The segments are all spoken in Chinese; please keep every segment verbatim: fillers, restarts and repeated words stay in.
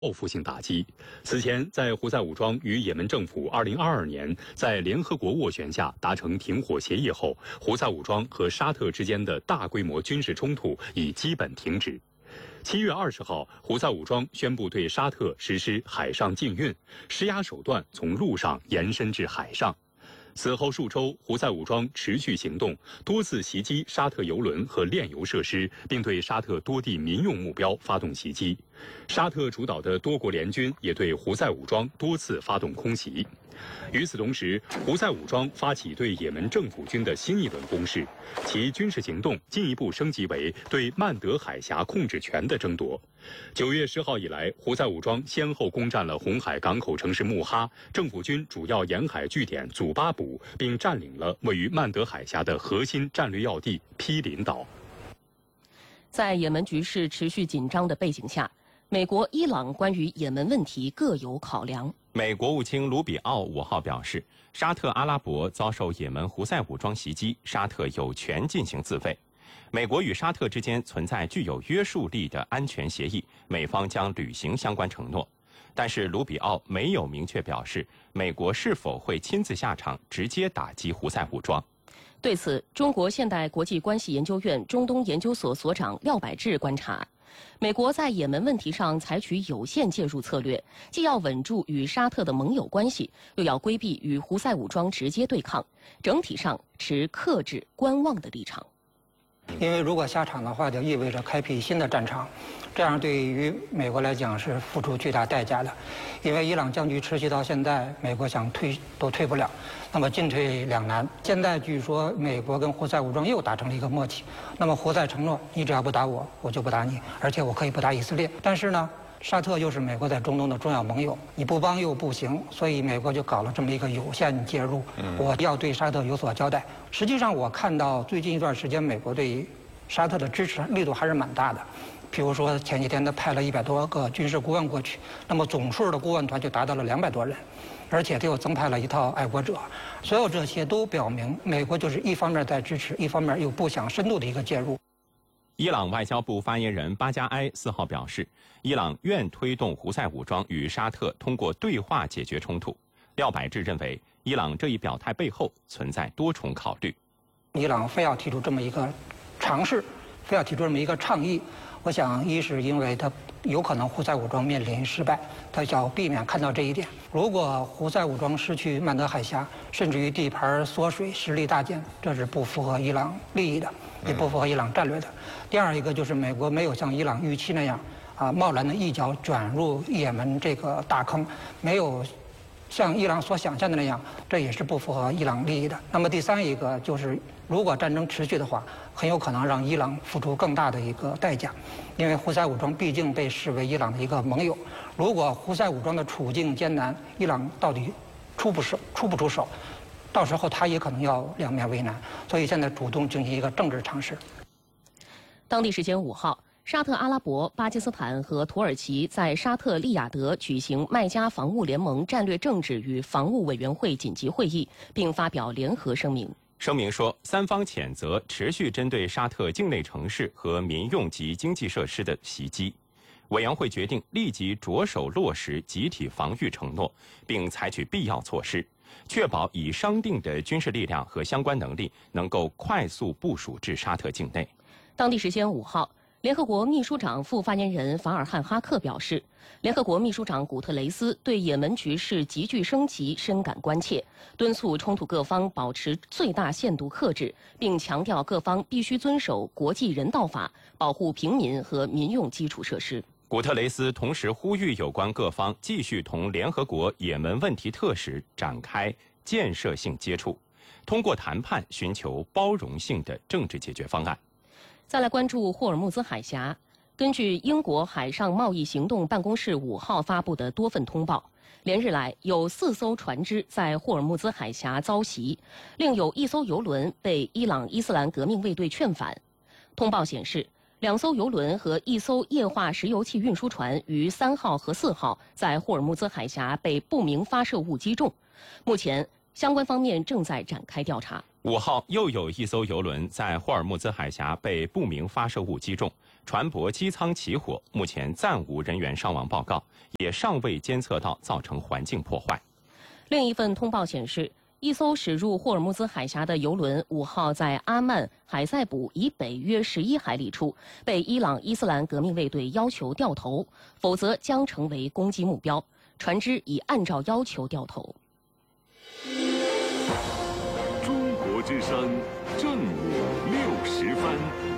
报复性打击。此前，在胡塞武装与也门政府二零二二年在联合国斡旋下达成停火协议后，胡塞武装和沙特之间的大规模军事冲突已基本停止。七月二十号，胡塞武装宣布对沙特实施海上禁运，施压手段从陆上延伸至海上。此后数周，胡塞武装持续行动，多次袭击沙特油轮和炼油设施，并对沙特多地民用目标发动袭击。沙特主导的多国联军也对胡塞武装多次发动空袭。与此同时，胡塞武装发起对也门政府军的新一轮攻势，其军事行动进一步升级为对曼德海峡控制权的争夺。九月十号以来，胡塞武装先后攻占了红海港口城市穆哈、政府军主要沿海据点祖巴卜，并占领了位于曼德海峡的核心战略要地毗邻岛。 在也门局势持续紧张的背景下，美国、伊朗关于也门问题各有考量。 美国务卿卢比奥五号表示，沙特阿拉伯遭受也门胡塞武装袭击，沙特有权进行自卫。美国与沙特之间存在具有约束力的安全协议，美方将履行相关承诺。但是卢比奥没有明确表示美国是否会亲自下场直接打击胡塞武装。 对此，中国现代国际关系研究院中东研究所所长廖百志观察，美国在也门问题上采取有限介入策略，既要稳住与沙特的盟友关系，又要规避与胡塞武装直接对抗，整体上持克制观望的立场。 因为如果下场的话，就意味着开辟新的战场，这样对于美国来讲是付出巨大代价的。因为伊朗僵局持续到现在，美国想退都退不了，那么进退两难。现在据说美国跟胡塞武装又达成了一个默契，那么胡塞承诺你只要不打我，我就不打你，而且我可以不打以色列。但是呢，沙特又是美国在中东的重要盟友，你不帮又不行，所以美国就搞了这么一个有限介入。我要对沙特有所交代。实际上，我看到最近一段时间，美国对沙特的支持力度还是蛮大的。譬如说，前几天他派了一百多个军事顾问过去，那么总数的顾问团就达到了两百多人，而且他又增派了一套爱国者。所有这些都表明，美国就是一方面在支持，一方面又不想深度的一个介入。 伊朗外交部发言人巴加埃四号表示，伊朗愿推动胡塞武装与沙特通过对话解决冲突。廖百志认为，伊朗这一表态背后存在多重考虑。 伊朗非要提出这么一个尝试，非要提出这么一个倡议，我想一是因为他有可能胡塞武装面临失败，他想避免看到这一点。如果胡塞武装失去曼德海峡，甚至于地盘缩水、实力大减，这是不符合伊朗利益的，也不符合伊朗战略的。第二一个就是美国没有像伊朗预期那样啊，贸然的一脚卷入也门这个大坑，没有像伊朗所想象的那样，这也是不符合伊朗利益的。那么第三一个就是，如果战争持续的话，很有可能让伊朗付出更大的一个代价，因为胡塞武装毕竟被视为伊朗的一个盟友。如果胡塞武装的处境艰难，伊朗到底出不手出不出手，到时候他也可能要两面为难。所以现在主动进行一个政治尝试。 当地时间五号，沙特阿拉伯、巴基斯坦和土耳其在沙特利雅得举行麦加防务联盟战略政治与防务委员会紧急会议，并发表联合声明。 声明说，三方谴责持续针对沙特境内城市和民用及经济设施的袭击。委员会决定立即着手落实集体防御承诺，并采取必要措施，确保已商定的军事力量和相关能力能够快速部署至沙特境内。 当地时间五号，联合国秘书长副发言人法尔汉哈克表示，联合国秘书长古特雷斯对也门局势急剧升级深感关切，敦促冲突各方保持最大限度克制，并强调各方必须遵守国际人道法，保护平民和民用基础设施。 古特雷斯同时呼吁有关各方继续同联合国也门问题特使展开建设性接触，通过谈判寻求包容性的政治解决方案。 再来关注霍尔木兹海峡。根据英国海上贸易行动办公室五号发布的多份通报，连日来有四艘船只在霍尔木兹海峡遭袭，另有一艘油轮被伊朗伊斯兰革命卫队劝返。通报显示，两艘油轮和一艘液化石油气运输船于三号和四号在霍尔木兹海峡被不明发射物击中。目前，相关方面正在展开调查。 五号又有一艘邮轮在霍尔木兹海峡被不明发射物击中，船舶机舱起火，目前暂无人员伤亡报告，也尚未监测到造成环境破坏。 另一份通报显示，一艘驶入霍尔木兹海峡的邮轮五号在阿曼海塞卜以北约十一海里处被伊朗伊斯兰革命卫队要求掉头，否则将成为攻击目标。船只已按照要求掉头。 中国之声正午六时分。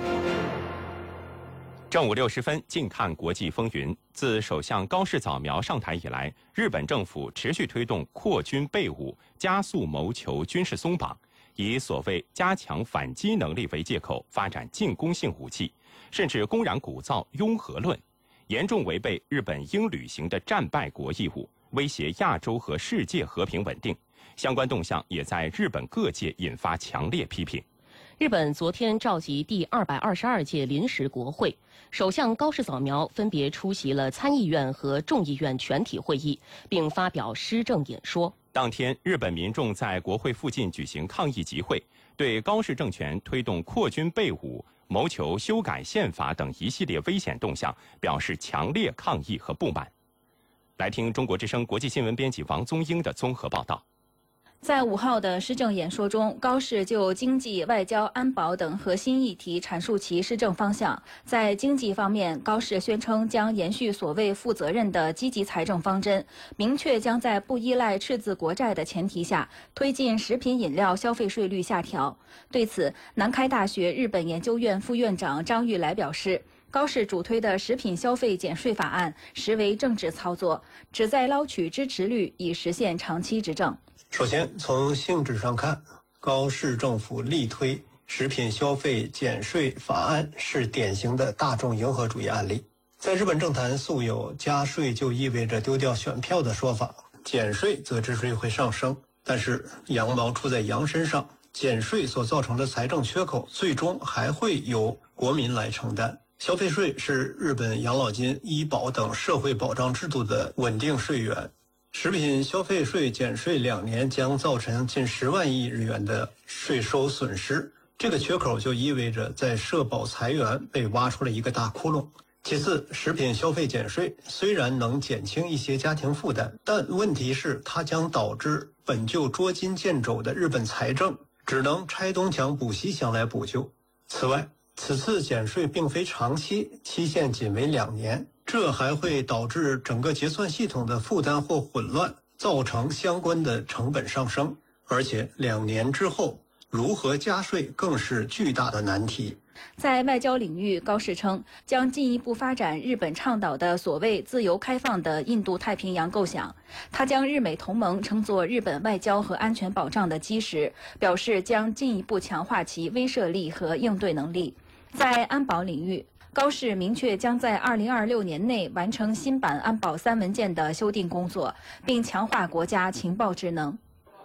正午六时分，近看国际风云。自首相高市早苗上台以来，日本政府持续推动扩军备武，加速谋求军事松绑，以所谓加强反击能力为借口，发展进攻性武器，甚至公然鼓噪拥核论，严重违背日本应履行的战败国义务，威胁亚洲和世界和平稳定。相关动向也在日本各界引发强烈批评。 日本昨天召集第二百二十二届临时国会，首相高市早苗分别出席了参议院和众议院全体会议，并发表施政演说。 当天，日本民众在国会附近举行抗议集会，对高市政权推动扩军备武、谋求修改宪法等一系列危险动向表示强烈抗议和不满。来听中国之声国际新闻编辑王宗英的综合报道。 在五号的施政演说中，高市就经济、外交、安保等核心议题阐述其施政方向。在经济方面，高市宣称将延续所谓负责任的积极财政方针，明确将在不依赖赤字国债的前提下，推进食品饮料消费税率下调。对此，南开大学日本研究院副院长张玉来表示，高市主推的食品消费减税法案实为政治操作，旨在捞取支持率，以实现长期执政。 首先，从性质上看，高市政府力推食品消费减税法案是典型的大众迎合主义案例。在日本政坛素有加税就意味着丢掉选票的说法，减税则支持率会上升。但是羊毛出在羊身上，减税所造成的财政缺口最终还会由国民来承担。消费税是日本养老金、医保等社会保障制度的稳定税源。食品消费税减税两年将造成近十万亿日元的税收损失，这个缺口就意味着在社保财源被挖出了一个大窟窿。其次，食品消费减税虽然能减轻一些家庭负担，但问题是它将导致本就捉襟见肘的日本财政只能拆东墙补西墙来补救。此外，此次减税并非长期，期限仅为两年。这还会导致整个结算系统的负担或混乱，造成相关的成本上升。而且两年之后，如何加税更是巨大的难题。 在外交领域，高市称将进一步发展日本倡导的所谓自由开放的印度太平洋构想。他将日美同盟称作日本外交和安全保障的基石，表示将进一步强化其威慑力和应对能力。在安保领域，高市明确将在二零二六年内完成新版安保三文件的修订工作，并强化国家情报职能。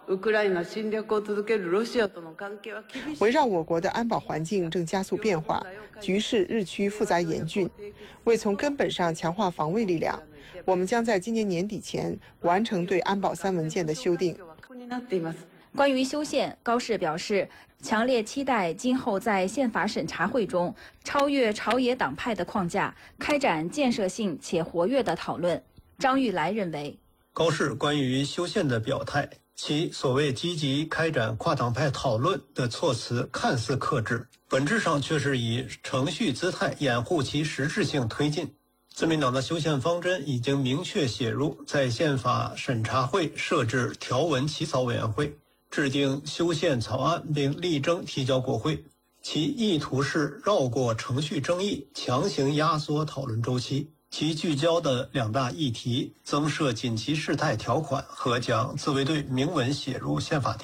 围绕我国的安保环境正加速变化，局势日趋复杂严峻。为从根本上强化防卫力量，我们将在今年年底前完成对安保三文件的修订。 关于修宪，高市表示，强烈期待今后在宪法审查会中超越朝野党派的框架，开展建设性且活跃的讨论。张玉来认为， 高市关于修宪的表态，其所谓积极开展跨党派讨论的措辞看似克制，本质上却是以程序姿态掩护其实质性推进。自民党的修宪方针已经明确写入，在宪法审查会设置条文起草委员会，制定修宪草案并力争提交国会，其意图是绕过程序争议，强行压缩讨论周期。其聚焦的两大议题：增设紧急事态条款和将自卫队明文写入宪法第